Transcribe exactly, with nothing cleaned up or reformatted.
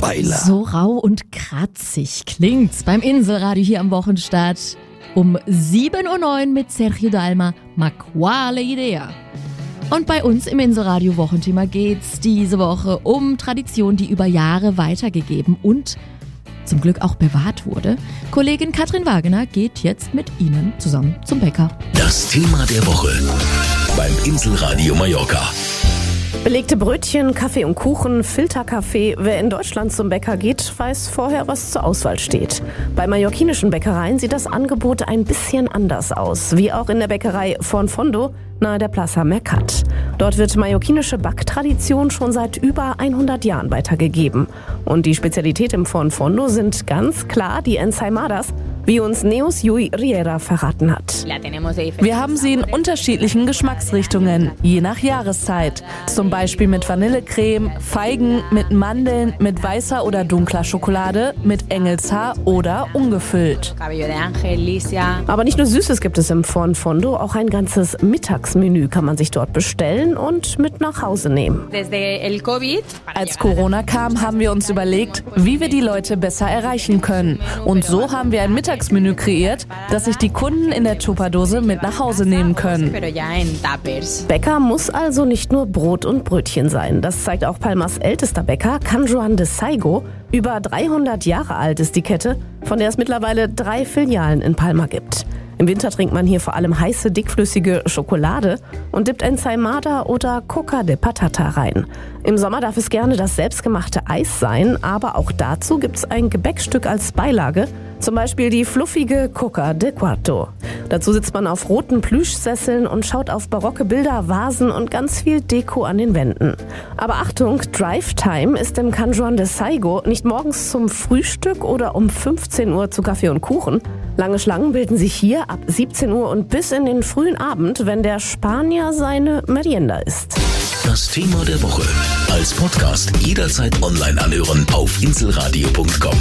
Baila. So rau und kratzig klingt's beim Inselradio hier am Wochenstart. Um sieben Uhr neun mit Sergio Dalma, Ma quale idea. Und bei uns im Inselradio Wochenthema geht's diese Woche um Tradition, die über Jahre weitergegeben und zum Glück auch bewahrt wurde. Kollegin Katrin Wagener geht jetzt mit Ihnen zusammen zum Bäcker. Das Thema der Woche beim Inselradio Mallorca. Belegte Brötchen, Kaffee und Kuchen, Filterkaffee. Wer in Deutschland zum Bäcker geht, weiß vorher, was zur Auswahl steht. Bei mallorquinischen Bäckereien sieht das Angebot ein bisschen anders aus. Wie auch in der Bäckerei Forn Fondo nahe der Plaza Mercat. Dort wird mallorquinische Backtradition schon seit über hundert Jahren weitergegeben. Und die Spezialität im Forn Fondo sind ganz klar die Ensaimadas, wie uns Neus Yui Riera verraten hat. Wir haben sie in unterschiedlichen Geschmacksrichtungen, je nach Jahreszeit. Zum Beispiel mit Vanillecreme, Feigen, mit Mandeln, mit weißer oder dunkler Schokolade, mit Engelshaar oder ungefüllt. Aber nicht nur Süßes gibt es im Forn Fondo, auch ein ganzes Mittagsmenü kann man sich dort bestellen und mit nach Hause nehmen. Als Corona kam, haben wir uns überlegt, wie wir die Leute besser erreichen können. Und so haben wir ein Mittagsmenü kreiert, das sich die Kunden in der Tupperdose mit nach Hause nehmen können. Bäcker muss also nicht nur Brot und Brötchen sein. Das zeigt auch Palmas ältester Bäcker, Can Joan de Saigo. Über dreihundert Jahre alt ist die Kette, von der es mittlerweile drei Filialen in Palma gibt. Im Winter trinkt man hier vor allem heiße, dickflüssige Schokolade und dippt Ensaimada oder Coca de Patata rein. Im Sommer darf es gerne das selbstgemachte Eis sein, aber auch dazu gibt es ein Gebäckstück als Beilage, zum Beispiel die fluffige Coca de Quarto. Dazu sitzt man auf roten Plüschsesseln und schaut auf barocke Bilder, Vasen und ganz viel Deko an den Wänden. Aber Achtung, Drive Time ist im Can Joan de Saigo nicht morgens zum Frühstück oder um fünfzehn Uhr zu Kaffee und Kuchen. Lange Schlangen bilden sich hier ab siebzehn Uhr und bis in den frühen Abend, wenn der Spanier seine Merienda isst. Das Thema der Woche als Podcast jederzeit online anhören auf inselradio punkt com.